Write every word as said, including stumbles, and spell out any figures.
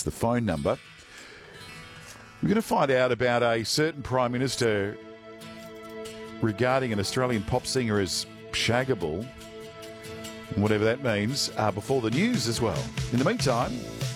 That's the phone number. We're going to find out about a certain Prime Minister regarding an Australian pop singer as shaggable, whatever that means, uh, before the news as well. In the meantime,